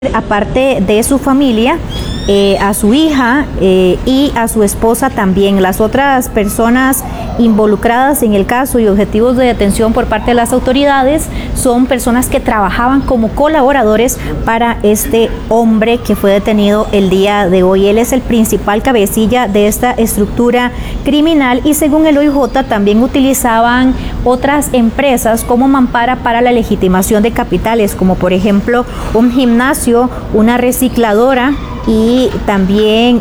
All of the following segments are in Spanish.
Aparte de su familia, a su hija y a su esposa también. Las otras personas involucradas en el caso y objetivos de detención por parte de las autoridades son personas que trabajaban como colaboradores para este hombre que fue detenido el día de hoy. Él es el principal cabecilla de esta estructura criminal y según el OIJ también utilizaban otras empresas como mampara para la legitimación de capitales, como por ejemplo un gimnasio, una recicladora y también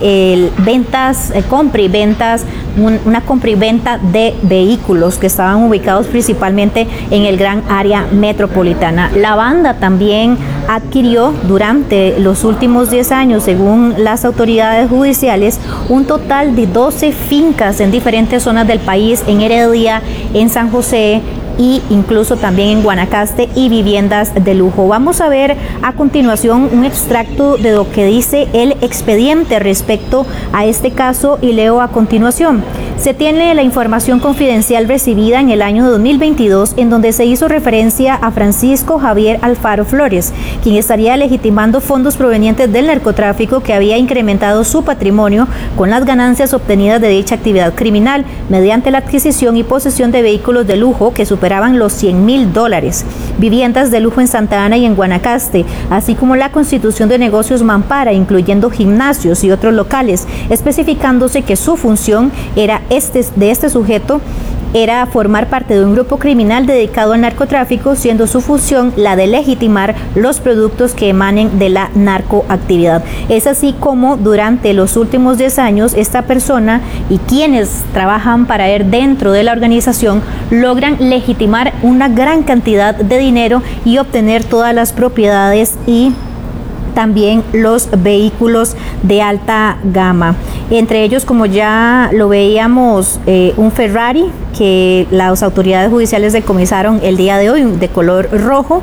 compra y ventas, una compra y venta de vehículos que estaban ubicados principalmente en el gran área metropolitana. La banda también adquirió durante los últimos 10 años, según las autoridades judiciales, un total de 12 fincas en diferentes zonas del país, en Heredia, en San José, y incluso también en Guanacaste, y viviendas de lujo. Vamos a ver a continuación un extracto de lo que dice el expediente respecto a este caso y leo a continuación. Se tiene la información confidencial recibida en el año 2022 en donde se hizo referencia a Francisco Javier Alfaro Flores, quien estaría legitimando fondos provenientes del narcotráfico que había incrementado su patrimonio con las ganancias obtenidas de dicha actividad criminal mediante la adquisición y posesión de vehículos de lujo que superaban los $100,000, viviendas de lujo en Santa Ana y en Guanacaste, así como la constitución de negocios mampara, incluyendo gimnasios y otros locales, especificándose que su función era de este sujeto era formar parte de un grupo criminal dedicado al narcotráfico, siendo su función la de legitimar los productos que emanen de la narcoactividad. Es así como durante los últimos 10 años esta persona y quienes trabajan para él dentro de la organización logran legitimar una gran cantidad de dinero y obtener todas las propiedades y también los vehículos de alta gama. Entre ellos, como ya lo veíamos, un Ferrari que las autoridades judiciales decomisaron el día de hoy, de color rojo,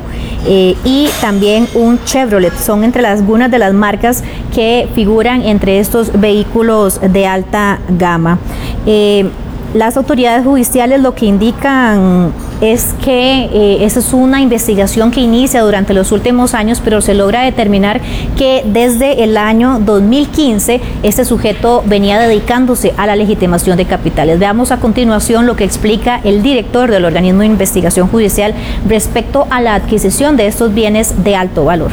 y también un Chevrolet. Son entre algunas de las marcas que figuran entre estos vehículos de alta gama. Las autoridades judiciales lo que indican es que esa es una investigación que inicia durante los últimos años, pero se logra determinar que desde el año 2015 este sujeto venía dedicándose a la legitimación de capitales. Veamos a continuación lo que explica el director del organismo de investigación judicial respecto a la adquisición de estos bienes de alto valor.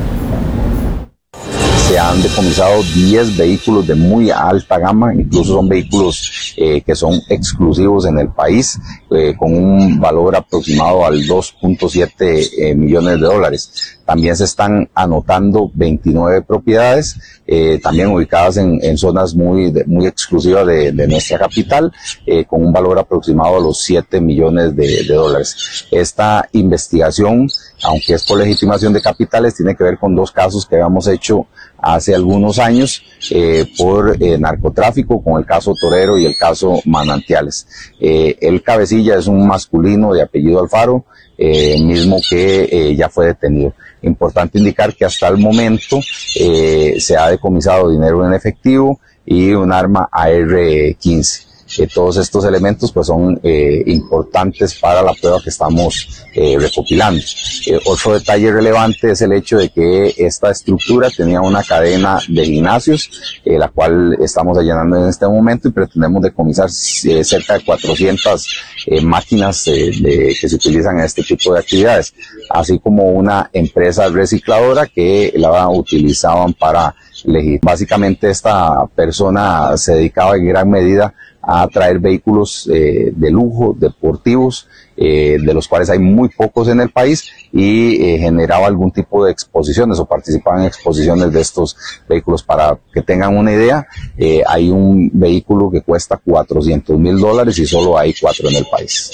Se han decomisado 10 vehículos de muy alta gama, incluso son vehículos que son exclusivos en el país, con un valor aproximado al 2.7 millones de dólares. También se están anotando 29 propiedades, también ubicadas en zonas muy exclusivas de nuestra capital, con un valor aproximado a los 7 millones de dólares. Esta investigación, aunque es por legitimación de capitales, tiene que ver con dos casos que habíamos hecho hace algunos años por narcotráfico, con el caso Torero y el caso Manantiales. El cabecilla es un masculino de apellido Alfaro, mismo que ya fue detenido. Importante indicar que hasta el momento se ha decomisado dinero en efectivo y un arma AR-15. Todos estos elementos pues son importantes para la prueba que estamos recopilando. Otro detalle relevante es el hecho de que esta estructura tenía una cadena de gimnasios, la cual estamos allanando en este momento y pretendemos decomisar cerca de 400 máquinas que se utilizan en este tipo de actividades, así como una empresa recicladora que la utilizaban para elegir. Básicamente esta persona se dedicaba en gran medida a traer vehículos de lujo, deportivos, de los cuales hay muy pocos en el país, y generaba algún tipo de exposiciones o participaba en exposiciones de estos vehículos. Para que tengan una idea, hay un vehículo que cuesta $400,000 y solo hay 4 en el país.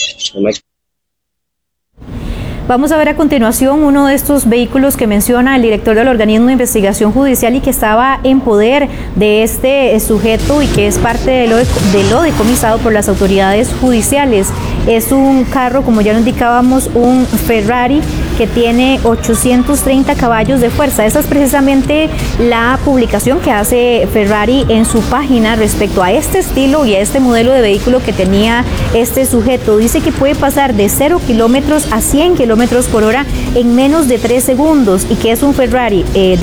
Vamos a ver a continuación uno de estos vehículos que menciona el director del organismo de investigación judicial y que estaba en poder de este sujeto y que es parte de lo decomisado por las autoridades judiciales. Es un carro, como ya lo indicábamos, un Ferrari que tiene 830 caballos de fuerza. Esa es precisamente la publicación que hace Ferrari en su página respecto a este estilo y a este modelo de vehículo que tenía este sujeto. Dice que puede pasar de 0 kilómetros a 100 kilómetros por hora en menos de 3 segundos y que es un Ferrari de